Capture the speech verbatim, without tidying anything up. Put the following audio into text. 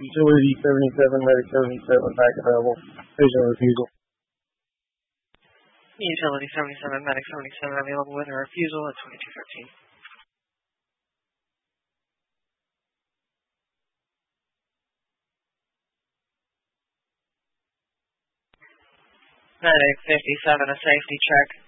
Utility seventy-seven, Medic seventy-seven, back available. Vision refusal. Utility seventy-seven, Medic seventy-seven, available with a refusal at twenty-two thirteen. Medic fifty-seven, a safety check.